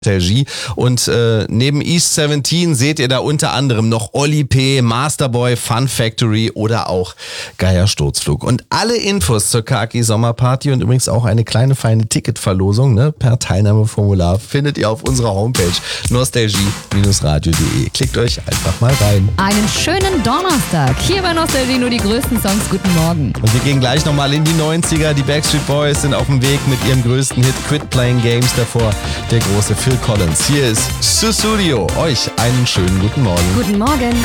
Nostalgie. Und neben East 17 seht ihr da unter anderem noch Oli P., Masterboy, Fun Factory oder auch Geier Sturzflug. Und alle Infos zur Kaki Sommerparty und übrigens auch eine kleine feine Ticketverlosung per Teilnahmeformular findet ihr auf unserer Homepage nostalgie-radio.de. Klickt euch einfach mal rein. Einen schönen Donnerstag. Hier bei Nostalgie nur die größten Songs. Guten Morgen. Und wir gehen gleich nochmal in die 90er. Die Backstreet Boys sind auf dem Weg mit ihrem größten Hit Quit Playing Games. Davor der große Phil Collins. Hier ist Sussudio. Euch einen schönen guten Morgen. Guten Morgen.